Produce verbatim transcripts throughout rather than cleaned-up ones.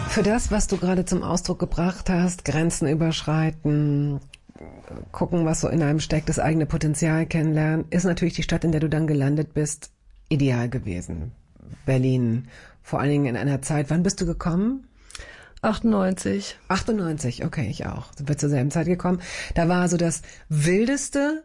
Für das, was du gerade zum Ausdruck gebracht hast, Grenzen überschreiten, gucken, was so in einem steckt, das eigene Potenzial kennenlernen, ist natürlich die Stadt, in der du dann gelandet bist, ideal gewesen. Berlin, vor allen Dingen in einer Zeit. Wann bist du gekommen? achtundneunzig. achtundneunzig, okay, ich auch. Sind wir zur selben Zeit gekommen. Da war so das Wildeste,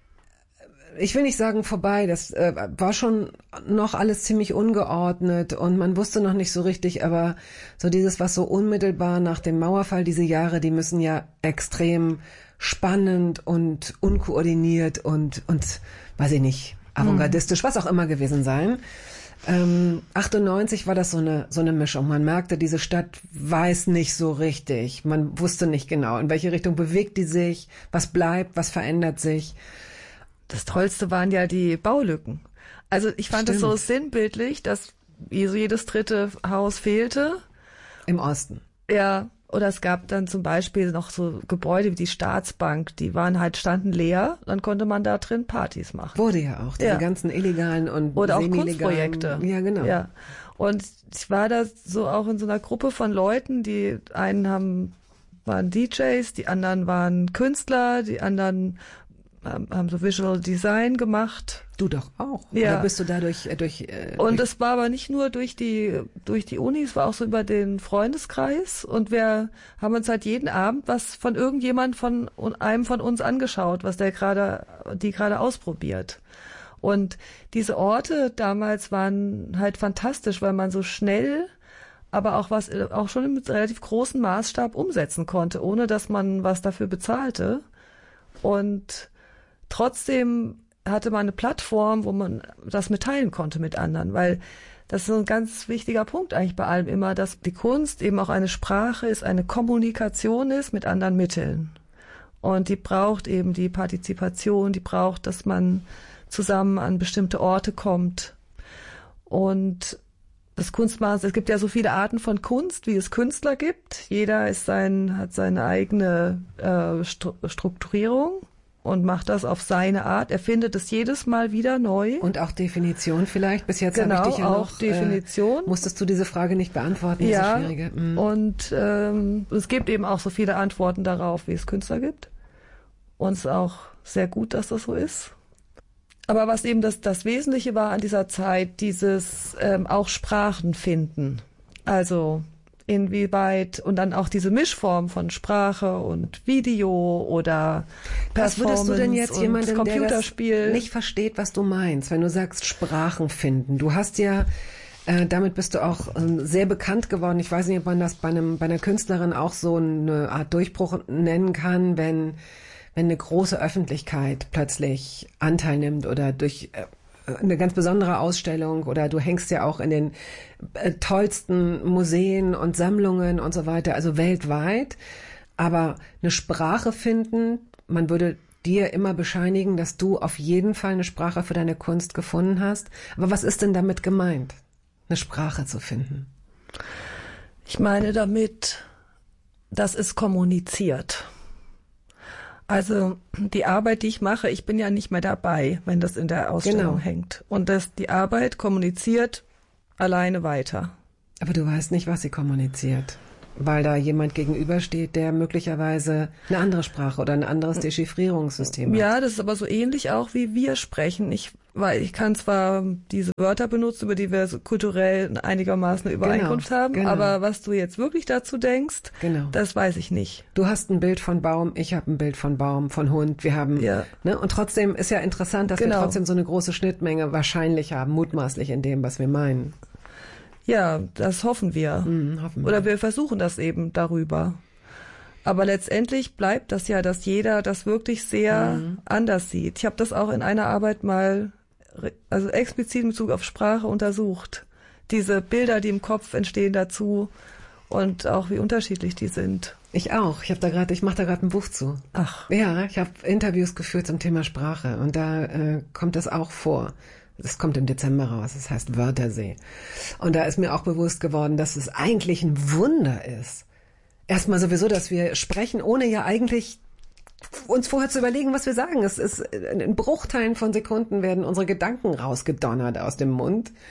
ich will nicht sagen vorbei, das äh, war schon noch alles ziemlich ungeordnet und man wusste noch nicht so richtig, aber so dieses, was so unmittelbar nach dem Mauerfall, diese Jahre, die müssen ja extrem spannend und unkoordiniert und, und weiß ich nicht, avantgardistisch, was auch immer gewesen sein. Ähm, achtundneunzig war das so eine, so eine Mischung. Man merkte, diese Stadt weiß nicht so richtig. Man wusste nicht genau, in welche Richtung bewegt die sich, was bleibt, was verändert sich. Das Tollste waren ja die Baulücken. Also ich fand es so Stimmt. sinnbildlich, dass jedes dritte Haus fehlte. Im Osten. Ja, oder es gab dann zum Beispiel noch so Gebäude wie die Staatsbank, die waren halt, standen leer, dann konnte man da drin Partys machen. Wurde ja auch, diese Ja. ganzen illegalen und Oder auch semi-legalen. Kunstprojekte. Ja, genau. Ja. Und ich war da so auch in so einer Gruppe von Leuten, die einen haben, waren D Js, die anderen waren Künstler, die anderen haben, haben so Visual Design gemacht. Du doch auch. Ja. Oder bist du dadurch äh, durch... Äh, Und durch es war aber nicht nur durch die durch die Uni, es war auch so über den Freundeskreis. Und wir haben uns halt jeden Abend was von irgendjemand von einem von uns angeschaut, was der gerade, die gerade ausprobiert. Und diese Orte damals waren halt fantastisch, weil man so schnell, aber auch was auch schon mit relativ großem Maßstab umsetzen konnte, ohne dass man was dafür bezahlte. Und trotzdem hatte man eine Plattform, wo man das mitteilen konnte mit anderen, weil das ist so ein ganz wichtiger Punkt eigentlich bei allem immer, dass die Kunst eben auch eine Sprache ist, eine Kommunikation ist mit anderen Mitteln. Und die braucht eben die Partizipation, die braucht, dass man zusammen an bestimmte Orte kommt. Und das Kunstmaß, es gibt ja so viele Arten von Kunst, wie es Künstler gibt. Jeder ist sein, hat seine eigene äh, Strukturierung und macht das auf seine Art. Er findet es jedes Mal wieder neu. Und auch Definition vielleicht. Bis jetzt Genau, habe ich dich ja auch noch, Definition. Äh, musstest du diese Frage nicht beantworten, diese Ja, schwierige. Mhm. und ähm, es gibt eben auch so viele Antworten darauf, wie es Künstler gibt. Und es ist auch sehr gut, dass das so ist. Aber was eben das, das Wesentliche war an dieser Zeit, dieses ähm, auch Sprachen finden. Also inwieweit, und dann auch diese Mischform von Sprache und Video oder Was Performance würdest du denn jetzt und jemandem, der Computerspiel das nicht versteht, was du meinst, wenn du sagst Sprachen finden? Du hast ja, äh, damit bist du auch äh, sehr bekannt geworden. Ich weiß nicht, ob man das bei einem bei einer Künstlerin auch so eine Art Durchbruch nennen kann, wenn wenn eine große Öffentlichkeit plötzlich Anteil nimmt oder durch äh, eine ganz besondere Ausstellung oder du hängst ja auch in den äh, tollsten Museen und Sammlungen und so weiter, also weltweit. Aber eine Sprache finden, man würde dir immer bescheinigen, dass du auf jeden Fall eine Sprache für deine Kunst gefunden hast. Aber was ist denn damit gemeint, eine Sprache zu finden? Ich meine damit, dass es kommuniziert. Also die Arbeit, die ich mache, ich bin ja nicht mehr dabei, wenn das in der Ausstellung Genau. hängt. Und das, die Arbeit kommuniziert alleine weiter. Aber du weißt nicht, was sie kommuniziert, weil da jemand gegenübersteht, der möglicherweise eine andere Sprache oder ein anderes Dechiffrierungssystem hat. Ja, das ist aber so ähnlich auch, wie wir sprechen. Ich, weil ich kann zwar diese Wörter benutzen, über die wir so kulturell einigermaßen eine Übereinkunft Genau, haben, genau. aber was du jetzt wirklich dazu denkst, Genau. das weiß ich nicht. Du hast ein Bild von Baum, ich habe ein Bild von Baum, von Hund, wir haben, Ja. ne? Und trotzdem ist ja interessant, dass Genau. wir trotzdem so eine große Schnittmenge wahrscheinlich haben, mutmaßlich in dem, was wir meinen. Ja, das hoffen wir. Mhm, hoffen wir. Oder wir versuchen das eben darüber. Aber letztendlich bleibt das ja, dass jeder das wirklich sehr Mhm. anders sieht. Ich habe das auch in einer Arbeit mal, re- also explizit in Bezug auf Sprache untersucht. Diese Bilder, die im Kopf entstehen dazu und auch wie unterschiedlich die sind. Ich auch. Ich habe da gerade, ich mache da gerade ein Buch zu. Ach. Ja, ich habe Interviews geführt zum Thema Sprache und da äh, kommt das auch vor. Das kommt im Dezember raus, das heißt Wörtersee. Und da ist mir auch bewusst geworden, dass es eigentlich ein Wunder ist. Erstmal sowieso, dass wir sprechen, ohne ja eigentlich uns vorher zu überlegen, was wir sagen. Es ist in Bruchteilen von Sekunden werden unsere Gedanken rausgedonnert aus dem Mund.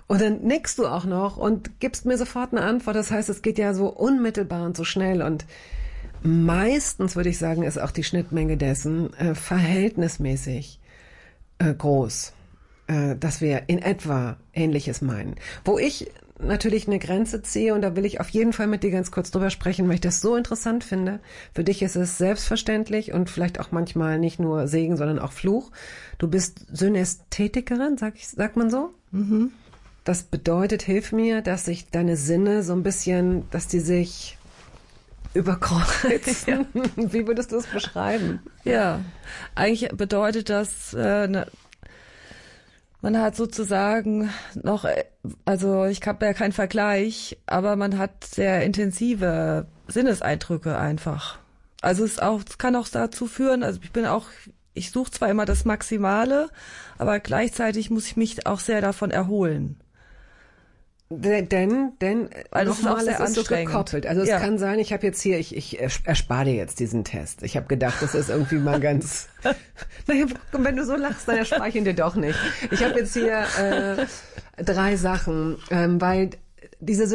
Und dann nickst du auch noch und gibst mir sofort eine Antwort. Das heißt, es geht ja so unmittelbar und so schnell. Und meistens, würde ich sagen, ist auch die Schnittmenge dessen äh, verhältnismäßig äh, groß, äh, dass wir in etwa Ähnliches meinen. Wo ich natürlich eine Grenze ziehe, und da will ich auf jeden Fall mit dir ganz kurz drüber sprechen, weil ich das so interessant finde. Für dich ist es selbstverständlich und vielleicht auch manchmal nicht nur Segen, sondern auch Fluch. Du bist Synästhetikerin, sag ich, sagt man so? Mhm. Das bedeutet, hilf mir, dass sich deine Sinne so ein bisschen, dass die sich überkreuzen. Ja. Wie würdest du es beschreiben? Ja, eigentlich bedeutet das, äh, ne, man hat sozusagen noch, also ich habe ja keinen Vergleich, aber man hat sehr intensive Sinneseindrücke einfach. Also es auch, es kann auch dazu führen, also ich bin auch, ich suche zwar immer das Maximale, aber gleichzeitig muss ich mich auch sehr davon erholen. Denn, denn also nochmal, es ist so gekoppelt. Also es ja. kann sein, ich habe jetzt hier, ich, ich erspare dir jetzt diesen Test. Ich habe gedacht, das ist irgendwie mal ganz, naja, wenn du so lachst, dann erspare ich ihn dir doch nicht. Ich habe jetzt hier äh, drei Sachen, ähm, weil diese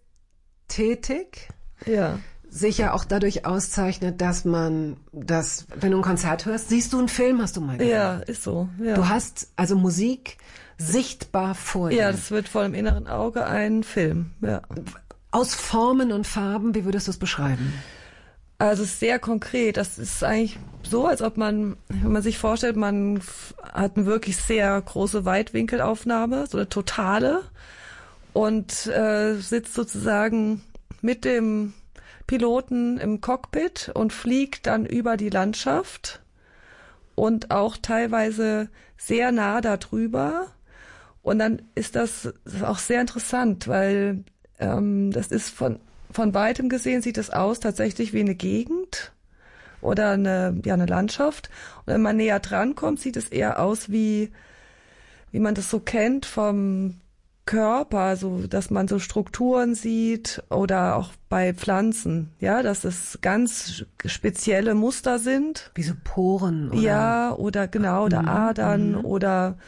Synästhetik ja. sich ja auch dadurch auszeichnet, dass man das, wenn du ein Konzert hörst, siehst du einen Film, hast du mal gesagt. Ja, ist so. Ja. Du hast also Musik sichtbar vor dir. Ja, das wird vor dem inneren Auge ein Film, ja. Aus Formen und Farben, wie würdest du es beschreiben? Also es ist sehr konkret. Das ist eigentlich so, als ob man, wenn man sich vorstellt, man hat eine wirklich sehr große Weitwinkelaufnahme, so eine totale, und äh, sitzt sozusagen mit dem Piloten im Cockpit und fliegt dann über die Landschaft und auch teilweise sehr nah darüber. Und dann ist das, das ist auch sehr interessant, weil ähm, das ist von von weitem gesehen, sieht es aus tatsächlich wie eine Gegend oder eine ja eine Landschaft. Und wenn man näher dran kommt, sieht es eher aus wie wie man das so kennt vom Körper, so dass man so Strukturen sieht, oder auch bei Pflanzen, ja, dass es ganz spezielle Muster sind. Wie so Poren, oder? Ja, oder genau, oder mhm. Adern mhm. oder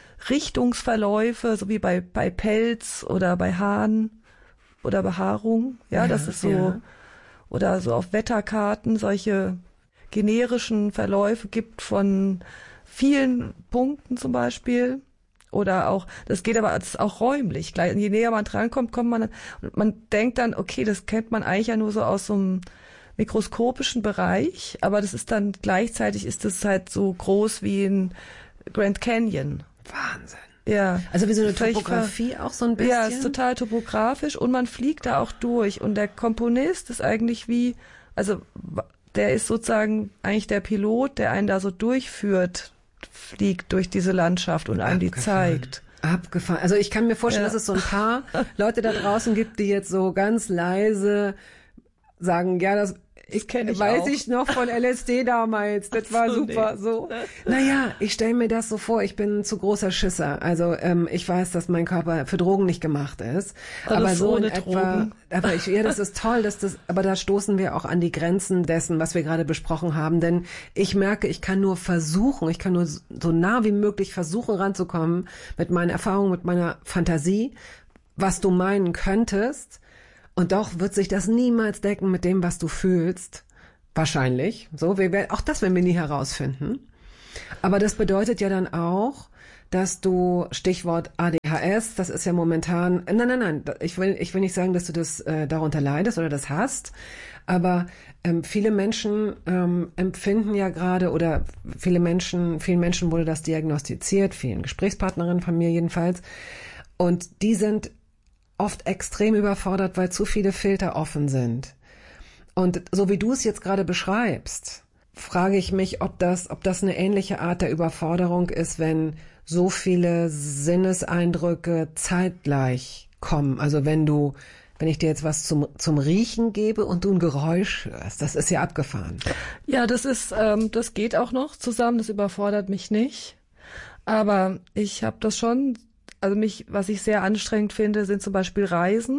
Richtungsverläufe, so wie bei, bei Pelz oder bei Haaren oder Behaarung. Ja, ja, das ist so, ja. Oder so auf Wetterkarten solche generischen Verläufe gibt von vielen Punkten zum Beispiel. Oder auch, das geht aber das ist auch räumlich. Je näher man drankommt, kommt man, und man denkt dann, okay, das kennt man eigentlich ja nur so aus so einem mikroskopischen Bereich, aber das ist dann gleichzeitig ist das halt so groß wie ein Grand Canyon. Wahnsinn. Ja. Also wie so eine Topografie auch so ein bisschen? Ja, ist total topografisch und man fliegt da auch durch. Und der Komponist ist eigentlich wie, also der ist sozusagen eigentlich der Pilot, der einen da so durchführt, fliegt durch diese Landschaft und einem die zeigt. Abgefahren. Also ich kann mir vorstellen, ja. dass es so ein paar Leute da draußen gibt, die jetzt so ganz leise sagen, ja, das ich kenne ich weiß auch. Ich noch von L S D damals, das war so, super, nee. so. Naja, ich stelle mir das so vor, ich bin ein zu großer Schisser, also ähm, ich weiß, dass mein Körper für Drogen nicht gemacht ist, aber, aber so ohne in etwa, Drogen. aber ich, ja, das ist toll, dass das, aber da stoßen wir auch an die Grenzen dessen, was wir gerade besprochen haben, denn ich merke, ich kann nur versuchen, ich kann nur so nah wie möglich versuchen ranzukommen mit meinen Erfahrungen, mit meiner Fantasie, was du meinen könntest. Und doch wird sich das niemals decken mit dem, was du fühlst. Wahrscheinlich. So, wir werden, auch das werden wir nie herausfinden. Aber das bedeutet ja dann auch, dass du, Stichwort A D H S, das ist ja momentan, nein, nein, nein, ich will, ich will nicht sagen, dass du das äh, darunter leidest oder das hast, aber ähm, viele Menschen ähm, empfinden ja gerade, oder viele Menschen, vielen Menschen wurde das diagnostiziert, vielen Gesprächspartnerinnen von mir jedenfalls, und die sind oft extrem überfordert, weil zu viele Filter offen sind. Und so wie du es jetzt gerade beschreibst, frage ich mich, ob das, ob das eine ähnliche Art der Überforderung ist, wenn so viele Sinneseindrücke zeitgleich kommen. Also wenn du, wenn ich dir jetzt was zum, zum Riechen gebe und du ein Geräusch hörst, das ist ja abgefahren. Ja, das ist, ähm, das geht auch noch zusammen, das überfordert mich nicht. Aber ich habe das schon. Also mich, was ich sehr anstrengend finde, sind zum Beispiel Reisen.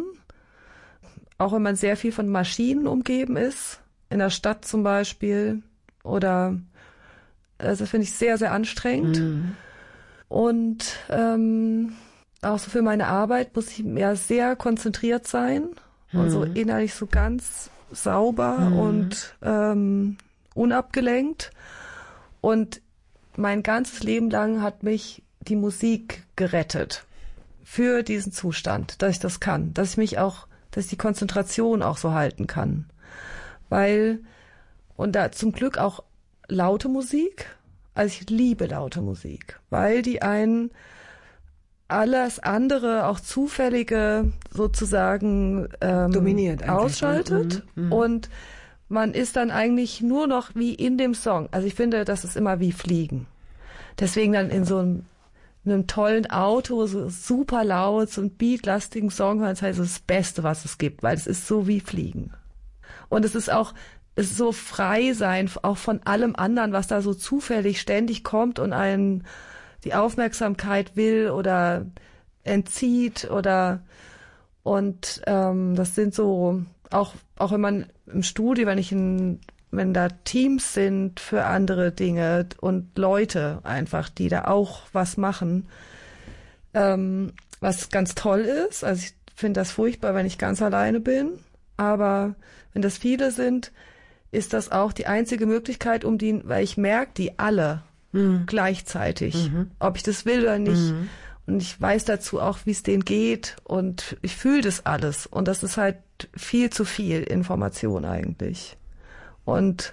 Auch wenn man sehr viel von Maschinen umgeben ist, in der Stadt zum Beispiel. Oder, also finde ich sehr, sehr anstrengend. Mhm. Und ähm, auch so für meine Arbeit muss ich ja sehr konzentriert sein mhm. und so innerlich so ganz sauber mhm. und ähm, unabgelenkt. Und mein ganzes Leben lang hat mich die Musik gerettet für diesen Zustand, dass ich das kann, dass ich mich auch, dass ich die Konzentration auch so halten kann. Weil, und da zum Glück auch laute Musik, also ich liebe laute Musik, weil die einen alles andere, auch zufällige sozusagen ähm, dominiert ausschaltet mhm. Mhm. und man ist dann eigentlich nur noch wie in dem Song. Also ich finde, das ist immer wie Fliegen. Deswegen dann in so einem, einem tollen Auto, so super laut, so einen beatlastigen Song hören, das heißt das Beste, was es gibt, weil es ist so wie Fliegen. Und es ist auch, es ist so frei sein, auch von allem anderen, was da so zufällig ständig kommt und einen die Aufmerksamkeit will oder entzieht oder und ähm, das sind so auch auch wenn man im Studio, wenn ich in, wenn da Teams sind für andere Dinge und Leute einfach, die da auch was machen, ähm, was ganz toll ist. Also ich finde das furchtbar, wenn ich ganz alleine bin, aber wenn das viele sind, ist das auch die einzige Möglichkeit, um die, weil ich merke die alle mhm. gleichzeitig, mhm. ob ich das will oder nicht. Mhm. Und ich weiß dazu auch, wie es denen geht und ich fühle das alles. Und das ist halt viel zu viel Information eigentlich. Und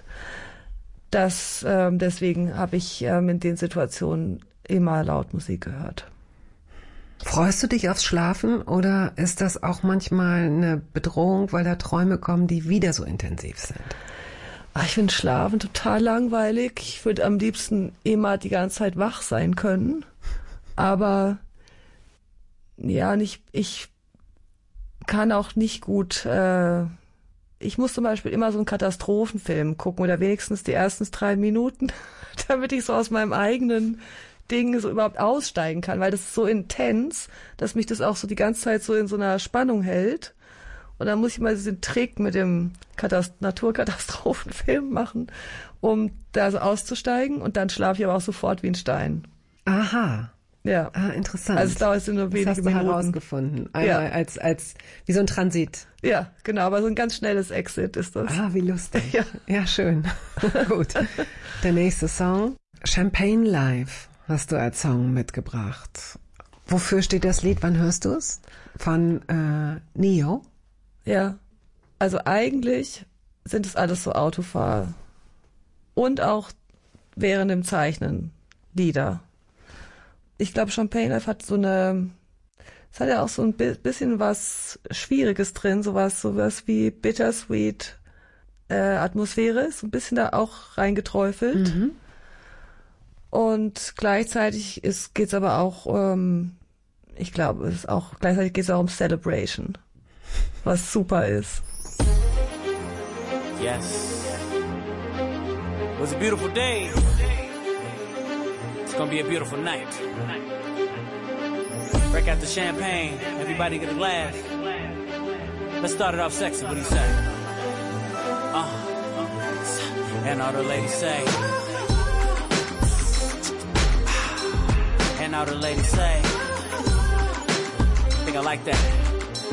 das ähm, deswegen habe ich ähm, in den Situationen immer laut Musik gehört. Freust du dich aufs Schlafen oder ist das auch manchmal eine Bedrohung, weil da Träume kommen, die wieder so intensiv sind? Ach, ich finde Schlafen total langweilig. Ich würde am liebsten immer die ganze Zeit wach sein können. Aber ja, nicht, ich kann auch nicht gut, äh, ich muss zum Beispiel immer so einen Katastrophenfilm gucken oder wenigstens die ersten drei Minuten, damit ich so aus meinem eigenen Ding so überhaupt aussteigen kann, weil das ist so intens, dass mich das auch so die ganze Zeit so in so einer Spannung hält. Und dann muss ich mal diesen Trick mit dem Katast- Naturkatastrophenfilm machen, um da so auszusteigen und dann schlafe ich aber auch sofort wie ein Stein. Aha. Ja. Ah, interessant. Also es dauert nur wenige das hast du Minuten. herausgefunden. Einmal ja. als, als, wie so ein Transit. Ja, genau, aber so ein ganz schnelles Exit ist das. Ah, wie lustig. Ja, ja schön. Gut. Der nächste Song. Champagne Live hast du als Song mitgebracht. Wofür steht das Lied? Wann hörst du es? Von äh, Neo? Ja, also eigentlich sind es alles so Autofahr- und auch während dem Zeichnen Lieder. Ich glaube, Champagne Live hat so eine, es hat ja auch so ein bisschen was Schwieriges drin, sowas, sowas wie Bittersweet äh, Atmosphäre, so ein bisschen da auch reingeträufelt. Mhm. Und gleichzeitig ist, geht's aber auch, ähm, ich glaube, es ist auch, gleichzeitig geht's auch um Celebration, was super ist. Yes. It was a beautiful day. It's gonna be a beautiful night. Break out the champagne. Everybody get a glass. Let's start it off sexy. What do you say? Uh, and all the ladies say. And all the ladies say. I think I like that.